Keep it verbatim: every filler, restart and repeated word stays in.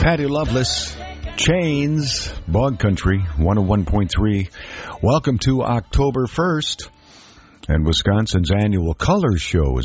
Patty Loveless, Chains, Bog Country, one oh one point three. Welcome to October first, and Wisconsin's annual Colors Show is